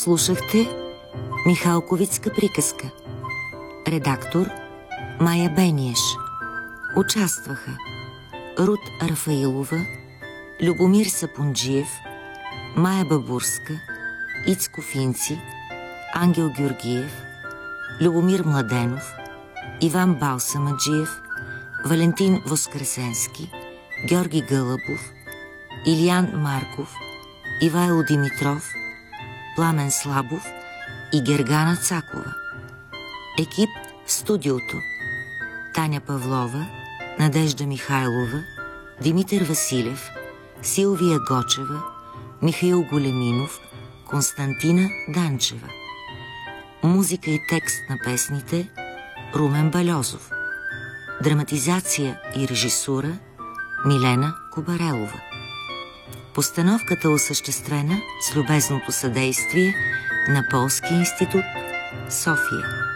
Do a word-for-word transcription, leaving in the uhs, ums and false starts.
Слушахте Михалковицка приказка. Редактор Мая Бениеш. Участваха Рут Рафаилова, Любомир Сапунджиев, Мая Бабурска, Ицко Финци, Ангел Георгиев, Любомир Младенов, Иван Балсамаджиев, Валентин Воскресенски, Георги Гълъбов, Илиян Марков, Ивайло Димитров, Пламен Слабов и Гергана Цакова. Екип в студиото: Таня Павлова, Надежда Михайлова, Димитър Василев, Силвия Гочева, Михаил Големинов, Константина Данчева. Музика и текст на песните Румен Бальозов. Драматизация и режисура Милена Кобарелова. Постановката осъществена с любезното съдействие на Полския институт, София.